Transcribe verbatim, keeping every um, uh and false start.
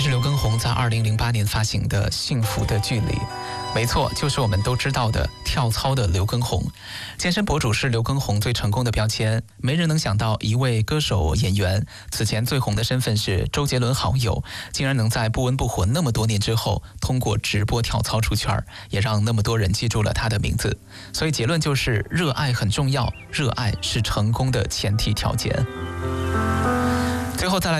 是刘畊宏在二零零八年发行的《幸福的距离》。没错，就是我们都知道的跳操的刘畊宏。健身博主是刘畊宏最成功的标签。没人能想到，一位歌手演员此前最红的身份是周杰伦好友，竟然能在不温不火那么多年之后，通过直播跳操出圈，也让那么多人记住了他的名字。所以结论就是，热爱很重要，热爱是成功的前提条件。最后再来